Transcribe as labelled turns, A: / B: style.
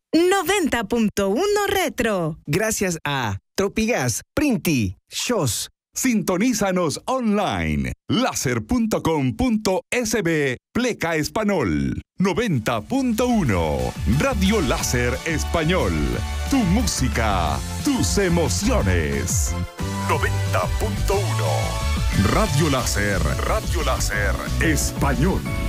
A: 90.1 Retro.
B: Gracias a Tropigas, Printi, Shows.
C: Sintonízanos online. Láser.com.sb Pleca Español. 90.1 Radio Láser Español. Tu música, tus emociones. 90.1 Radio Láser Español.